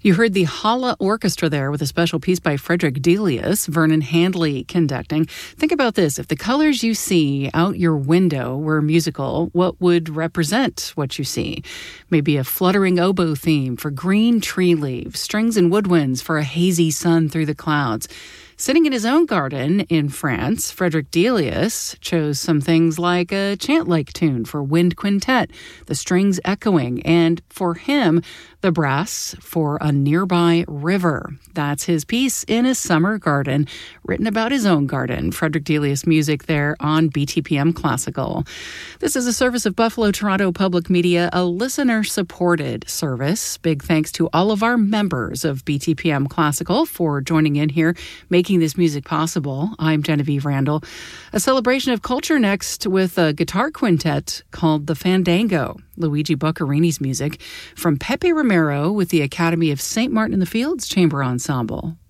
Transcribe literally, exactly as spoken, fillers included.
You heard the Hala Orchestra there with a special piece by Frederick Delius, Vernon Handley conducting. Think about this. If the colors you see out your window were musical, what would represent what you see? Maybe a fluttering oboe theme for green tree leaves, strings and woodwinds for a hazy sun through the clouds. Sitting in his own garden in France, Frederick Delius chose some things like a chant-like tune for wind quintet, the strings echoing, and for him, the brass for a nearby river. That's his piece in a summer garden, written about his own garden. Frederick Delius music there on B T P M Classical. This is a service of Buffalo Toronto Public Media, a listener-supported service. Big thanks to all of our members of B T P M Classical for joining in here, making this music possible. I'm Genevieve Randall. A celebration of culture next with a guitar quintet called the Fandango. Luigi Boccarini's music from Pepe Romero with the Academy of Saint Martin in the Fields Chamber Ensemble.